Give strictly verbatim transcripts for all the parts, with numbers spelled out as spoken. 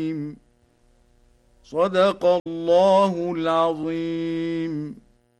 صدق الله العظيم.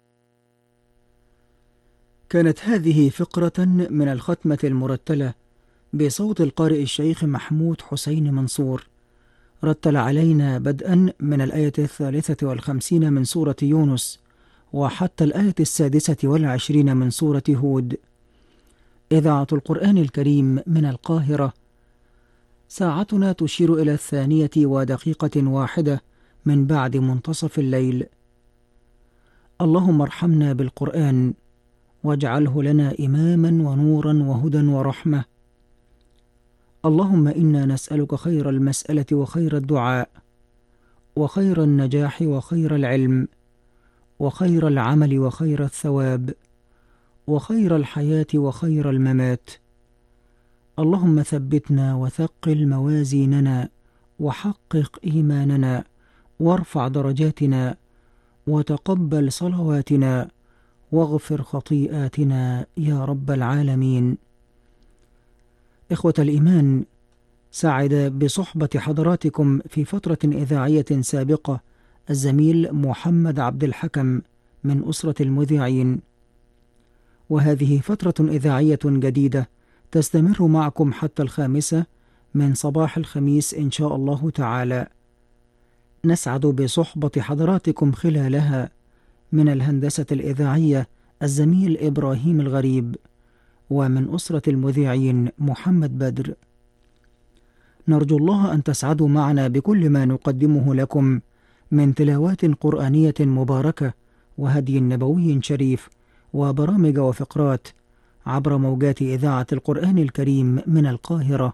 كانت هذه فقرة من الختمة المرتلة بصوت القارئ الشيخ محمود حسين منصور، رتل علينا بدءا من الآية الثالثة والخمسين من سورة يونس وحتى الآية السادسة والعشرين من سورة هود. إذاعة القرآن الكريم من القاهرة. ساعتنا تشير إلى الثانية ودقيقة واحدة من بعد منتصف الليل. اللهم ارحمنا بالقرآن واجعله لنا إماما ونورا وهدى ورحمة. اللهم إنا نسألك خير المسألة وخير الدعاء وخير النجاح وخير العلم وخير العمل وخير الثواب وخير الحياة وخير الممات. اللهم ثبتنا وثقل موازيننا وحقق إيماننا وارفع درجاتنا وتقبل صلواتنا واغفر خطيئاتنا يا رب العالمين. إخوة الإيمان، سعد بصحبة حضراتكم في فترة إذاعية سابقة الزميل محمد عبد الحكم من أسرة المذيعين، وهذه فترة إذاعية جديدة تستمر معكم حتى الخامسة من صباح الخميس إن شاء الله تعالى. نسعد بصحبة حضراتكم خلالها من الهندسة الإذاعية الزميل إبراهيم الغريب، ومن أسرة المذيعين محمد بدر. نرجو الله أن تسعدوا معنا بكل ما نقدمه لكم من تلاوات قرآنية مباركة وهدي نبوي شريف وبرامج وفقرات عبر موجات إذاعة القرآن الكريم من القاهرة.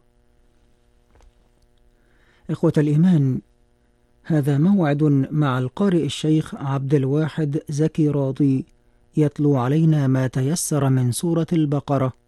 إخوة الإيمان، هذا موعد مع القارئ الشيخ عبد الواحد زكي راضي يتلو علينا ما تيسر من سورة البقرة.